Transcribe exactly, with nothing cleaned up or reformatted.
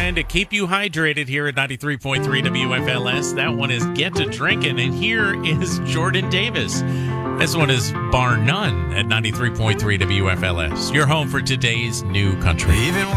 trying to keep you hydrated here at ninety-three point three W F L S. That one is Get to Drinking, and here is Jordan Davis. This one is Bar None at ninety-three point three W F L S. Your home for today's new country. Even